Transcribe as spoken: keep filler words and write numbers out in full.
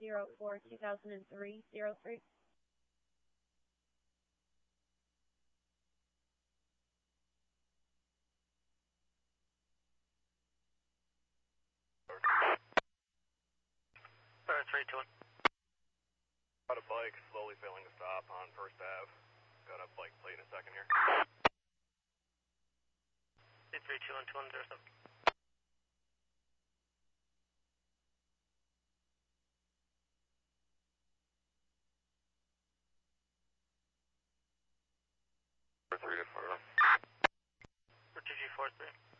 zero four two thousand three zero three. Alright, three two one. Got a bike slowly failing to stop on First Ave. Got a bike plate in a second here. three two one two one zero seven. three to four. For two G four three.